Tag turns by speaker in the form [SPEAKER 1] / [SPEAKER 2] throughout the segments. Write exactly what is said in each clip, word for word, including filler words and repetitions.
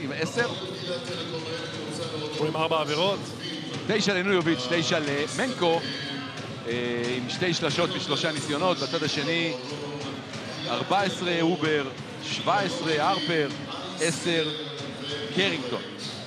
[SPEAKER 1] עם עשר.
[SPEAKER 2] הוא עם ארבע עבירות.
[SPEAKER 1] תשע לנויוביץ', תשע למנקו, עם שתי שלשות ושלושה ניסיונות. בצד השני, ארבע עשרה אובר, שבע עשרה הרפר, עשר קרינגטון.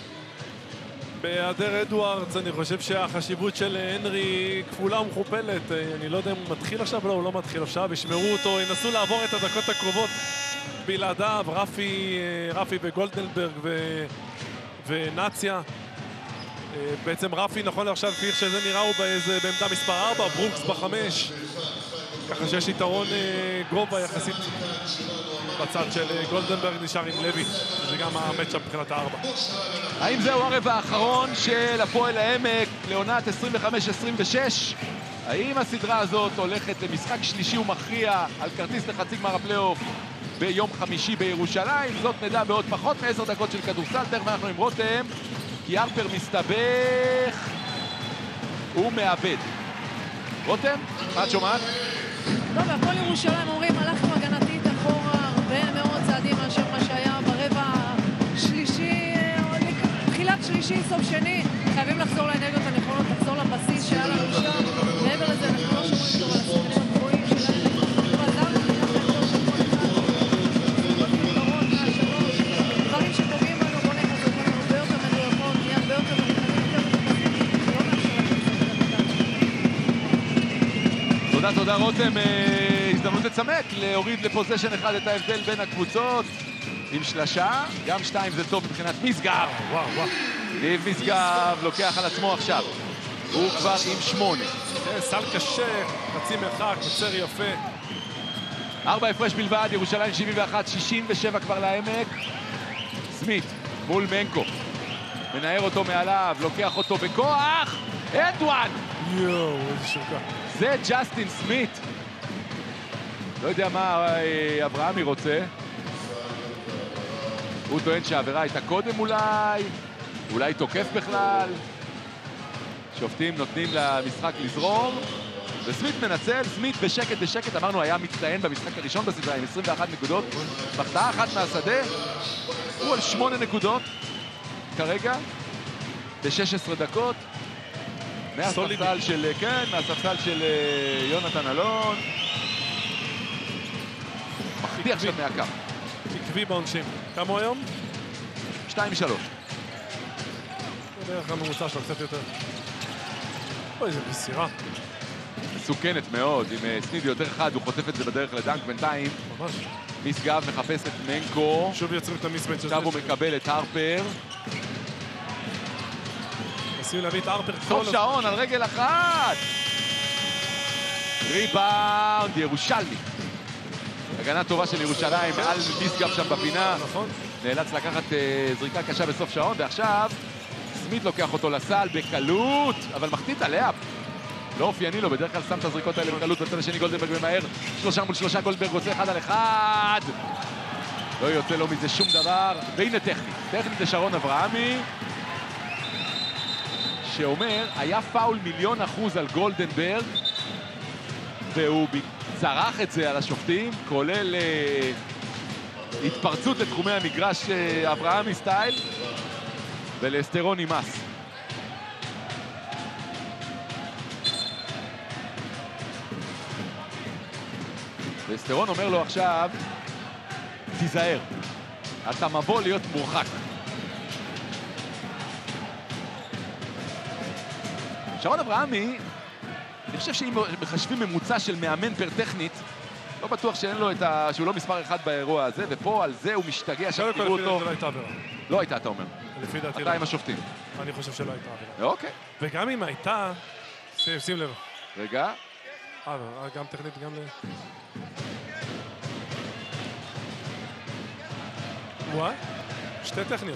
[SPEAKER 2] בהיעדר אדוארדס, אני חושב שהחשיבות של הנרי כפולה ומכופלת. אני לא יודע אם הוא מתחיל עכשיו, לא, הוא לא מתחיל עכשיו, ישמרו אותו, ינסו לעבור את הדקות הקרובות בלעדיו, רפי, רפי וגולדנברג ו... ונאציה. בעצם רפי נכון לעכשיו, כפי שזה נראה, הוא באיזה, בעמדה מספר ארבע, ברוקס בחמש. ככה שיש יתרון גובה יחסית בצד של גולדנברג, נשאר עם לוי. זה גם המאצ'אפ מבחינת הארבע.
[SPEAKER 1] האם זהו הרבע האחרון של הפועל העמק לעונת עשרים וחמש עשרים ושש? האם הסדרה הזאת הולכת למשחק שלישי ומכריע על כרטיס לחצי גמר הפלייאוף ביום חמישי בירושלים? זאת נדע בעוד פחות מעשר דקות של כדורסל. תכף אנחנו עם רותם, כי הרפר מסתבך ומאבד. רותם, מה את שומעת?
[SPEAKER 3] טוב, והפועל ירושלים אומרים, הלכנו הגנתית אחורה הרבה מאוד צעדים מאשר מה שהיה ברבע שלישי, תחילת שלישי, סוף שני. חייבים לחזור לאנרגיות הנכונות, לחזור לבסיס שהיה לנו שם. מעבר לזה, אנחנו לא שומעים טוב על השחקנים הגבוהים שלנו. ועזרנו לכך לעזור של כל אחד. פתרון מהשלוש, דברים שפוגעים בנו, בוא נחזור אותנו הרבה יותר מדויקות, נהיה הרבה יותר מרחבים, יותר מרחבים, לא מאפשר.
[SPEAKER 1] תודה, תודה רותם. הזדמנות לצמק, להוריד לפוזיישן אחד את ההבדל בין הקבוצות עם שלשה, גם שתיים זה טוב מבחינת משגב.
[SPEAKER 2] וואו, וואו.
[SPEAKER 1] ניב משגב לוקח על עצמו עכשיו, הוא כבר עם שמונה.
[SPEAKER 2] סל קשה, חצי מרחק, יוצר יפה.
[SPEAKER 1] ארבע הפרש בלבד, ירושלים שבעים ואחת שישים ושבע כבר לעמק. סמית מול מנקו, מנער אותו מעליו, לוקח אותו בכוח, אדואן!
[SPEAKER 2] יואו, איזה שוקה.
[SPEAKER 1] זה ג'סטין סמית. לא יודע מה אברהמי רוצה. הוא טוען שהעבירה הייתה קודם אולי, אולי תוקף בכלל. שופטים נותנים למשחק לזרום, וסמית מנצל, סמית בשקט בשקט, אמרנו היה מצטיין במשחק הראשון בסדרה עם עשרים ואחת נקודות, מחטאה אחת מהשדה, הוא על שמונה נקודות כרגע, ב-שש עשרה דקות, מהספסל של, כן, מהספסל של יונתן אלון, מחטיא עכשיו מהקו.
[SPEAKER 2] עקבי בעונשין. כמה הוא היום?
[SPEAKER 1] שתיים שלוש.
[SPEAKER 2] זה בערך הממוצע שלו, קצת יותר. אוי, איזה מסירה.
[SPEAKER 1] מסוכנת מאוד, עם סניד יותר חד, הוא חוטף את זה בדרך לדנק בינתיים.
[SPEAKER 2] ממש.
[SPEAKER 1] משגב מחפש את מנקו.
[SPEAKER 2] שוב יוצרים את המיסמץ' הזה.
[SPEAKER 1] עכשיו הוא מקבל את הרפר.
[SPEAKER 2] ניסים להביא את הרפר.
[SPEAKER 1] סוף שעון על רגל אחת. ריבאונד ירושלמי. הגנה טובה של ירושלים מעל משגב שם בפינה.
[SPEAKER 2] נכון.
[SPEAKER 1] נאלץ לקחת uh, זריקה קשה בסוף שעון, ועכשיו סמית לוקח אותו לסל בקלות, אבל מחטיא את הלאפ. לא אופייני לו, בדרך כלל שם את הזריקות האלה בקלות. בצד השני גולדנברג ממהר, שלושה מול שלושה, גולדנברג רוצה אחד על אחד. לא יוצא לו מזה שום דבר. והנה טכנית, טכנית לשרון אברהמי, שאומר, היה פאול מיליון אחוז על גולדנברג, והוא צרח את זה על השופטים, כולל uh, התפרצות לתחומי המגרש uh, אברהמי סטייל, ולאסטרון נמאס. ואסטרון אומר לו עכשיו, תיזהר, אתה מבוא להיות מורחק. שרון אברהמי, אני חושב שאם מחשבים ממוצע של מאמן פר טכנית, לא בטוח שאין לו את ה... שהוא לא מספר אחד באירוע הזה, ופה על זה הוא משתגע שתראו אותו.
[SPEAKER 2] לא הייתה עבירה.
[SPEAKER 1] לא הייתה, אתה אומר.
[SPEAKER 2] לפי דעתי לא.
[SPEAKER 1] אתה עם השופטים.
[SPEAKER 2] אני חושב שלא הייתה עבירה.
[SPEAKER 1] אוקיי.
[SPEAKER 2] וגם אם הייתה, שים לב.
[SPEAKER 1] רגע.
[SPEAKER 2] אה, גם טכנית, גם ל... וואי, שתי טכניות.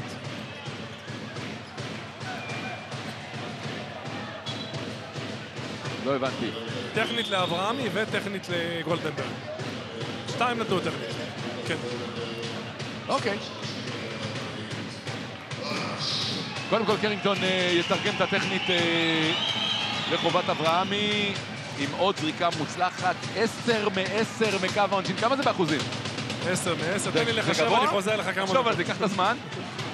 [SPEAKER 1] לא הבנתי.
[SPEAKER 2] טכנית לאברהמי וטכנית לגולדנברג. שתיים נתנו טכנית. כן.
[SPEAKER 1] אוקיי. קודם כל קרינגטון יתרגם את הטכנית לחובת אברהמי עם עוד זריקה מוצלחת. עשר מעשר מקו העונשין. כמה זה באחוזים?
[SPEAKER 2] עשר מעשר. תן לי לחשב, אני חוזר לך כמה...
[SPEAKER 1] שוב על זה, קח את הזמן.